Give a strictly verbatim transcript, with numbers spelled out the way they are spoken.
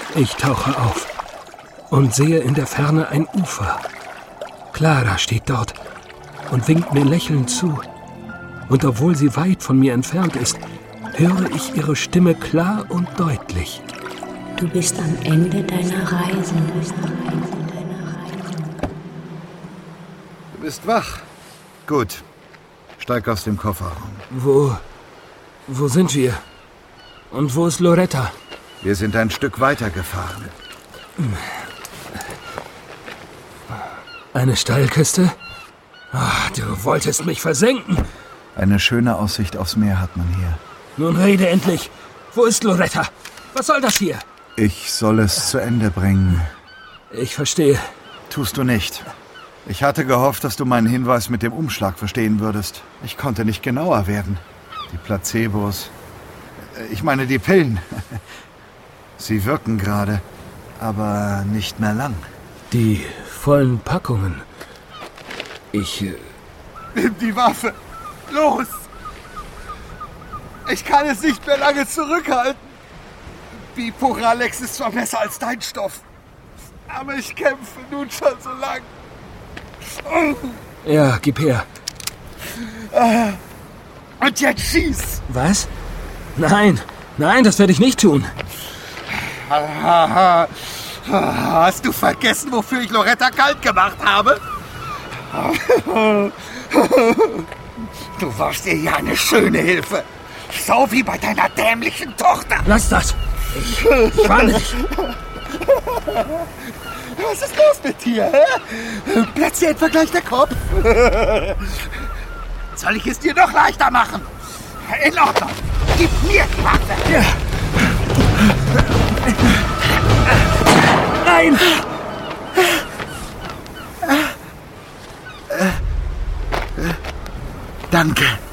Ich tauche auf und sehe in der Ferne ein Ufer. Clara steht dort und winkt mir lächelnd zu. Und obwohl sie weit von mir entfernt ist, höre ich ihre Stimme klar und deutlich. Du bist am Ende deiner Reise. Du bist wach. Gut. Steig aus dem Kofferraum. Wo... wo sind wir? Und wo ist Loretta? Wir sind ein Stück weiter gefahren. Eine Steilküste? Ach, du wolltest mich versenken. Eine schöne Aussicht aufs Meer hat man hier. Nun rede endlich. Wo ist Loretta? Was soll das hier? Ich soll es zu Ende bringen. Ich verstehe. Tust du nicht. Ich hatte gehofft, dass du meinen Hinweis mit dem Umschlag verstehen würdest. Ich konnte nicht genauer werden. Die Placebos... Ich meine die Pillen. Sie wirken gerade, aber nicht mehr lang. Die vollen Packungen. Ich... Äh Nimm die Waffe! Los! Ich kann es nicht mehr lange zurückhalten. Biporalex ist zwar besser als dein Stoff, aber ich kämpfe nun schon so lang. Ja, gib her. Und jetzt schieß! Was? Nein, nein, das werde ich nicht tun. Hast du vergessen, wofür ich Loretta kalt gemacht habe? Du warst ihr ja eine schöne Hilfe. So wie bei deiner dämlichen Tochter. Lass das. Ich, ich warne dich. Was ist los mit dir? Hä? Platzt dir etwa gleich der Kopf? Soll ich es dir noch leichter machen? In Ordnung. Gib mir die Waffe. Ja. Nein! Danke.